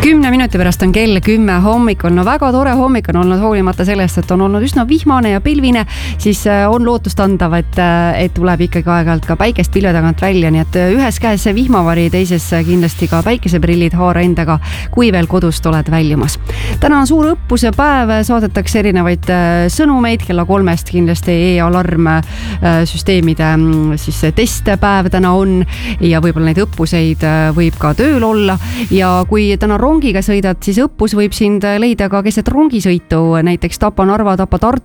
10 minuti pärast on kell 10 hommikul. No väga tore hommik on olnud, hoolimata sellest, et on olnud üsna vihmane ja pilvine, siis on lootust andav, et tuleb ikkagi aeg-ajalt ka päikest pilve tagant välja, nii et ühes käes see vihmavari, teises kindlasti ka päikeseprillid haara endaga, kui veel kodust oled väljumas. Täna on suur õppuse päev, saadetakse erinevaid sõnumeid, kella 3 kindlasti e-alarm süsteemide siis testpäev täna on ja võib-olla neid õppuseid võib ka tööl olla ja kui täna rongiga sõidad, siis õppus võib sind leida ka keset rongisõitu, näiteks Tapa-Narva, Tapa-Tartu